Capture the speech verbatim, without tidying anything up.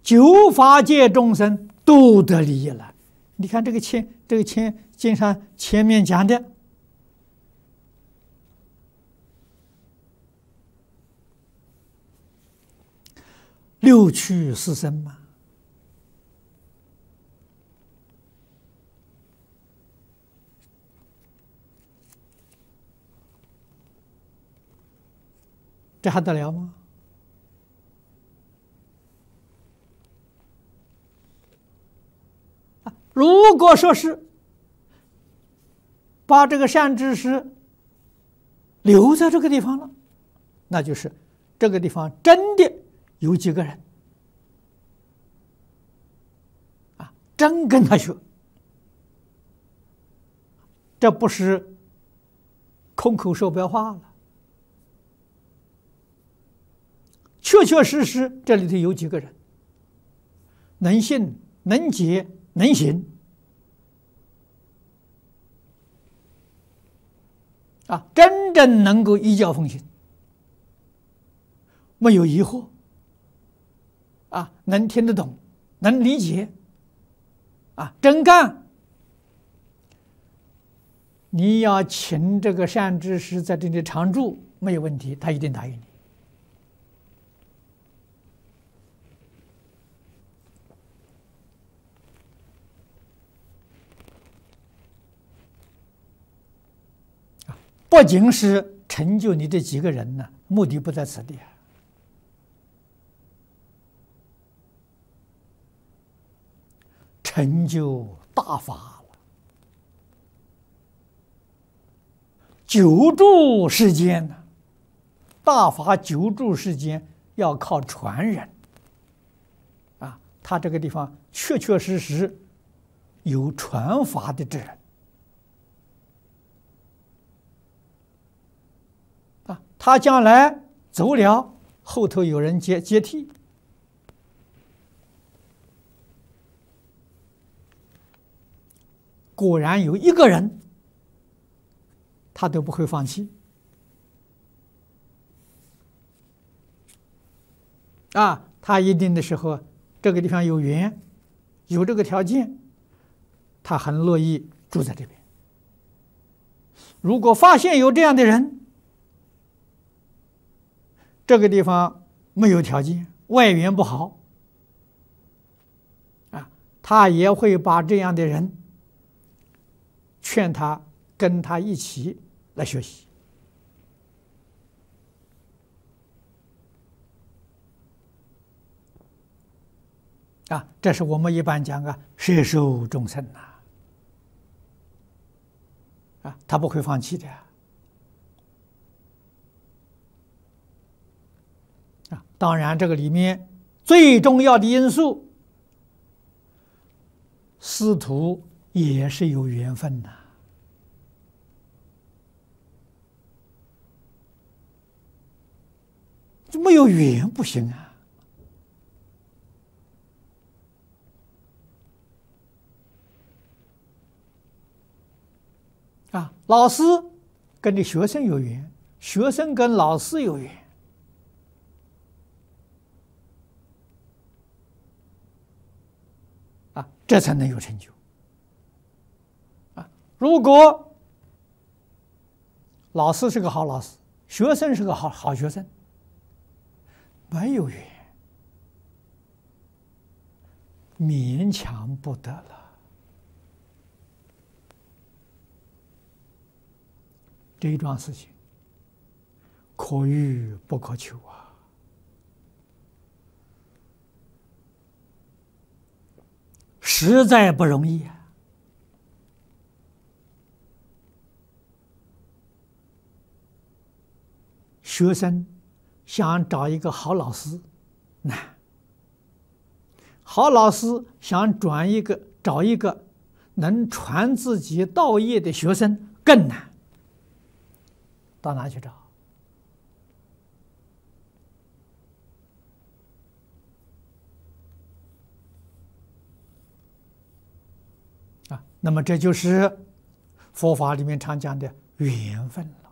九法界众生都得利益了。你看这个前这个前经上前面讲的，六趣四生嘛，这还得了吗？啊，如果说是把这个善知识留在这个地方了，那就是这个地方真的有几个人啊，真跟他学，这不是空口说白话了。确确实实，这里头有几个人能信、能解、能行啊，真正能够依教奉行，没有疑惑啊，能听得懂，能理解啊，真干。你要请这个善知识在这里常住，没有问题，他一定答应你。不仅是成就你这几个人呢，目的不在此地，成就大法了，久住世间呢，大法久住世间要靠传人啊，他这个地方确确实实有传法的之人。啊，他将来走了，后头有人接接替，果然有一个人，他都不会放弃。啊，他一定的时候，这个地方有缘，有这个条件，他很乐意住在这边。如果发现有这样的人，这个地方没有条件，外缘不好，啊，他也会把这样的人劝他跟他一起来学习。啊，这是我们一般讲啊，摄受众生呐，啊，他不会放弃的。啊，当然，这个里面最重要的因素，师徒也是有缘分的。没有缘不行啊！啊，老师跟这学生有缘，学生跟老师有缘。啊，这才能有成就。啊，如果老师是个好老师，学生是个好好学生，没有缘，勉强不得了。这一桩事情，可遇不可求啊！实在不容易啊！学生想找一个好老师难，好老师想转一个找一个能传自己道业的学生更难。到哪去找？啊，那么这就是佛法里面常讲的缘分了。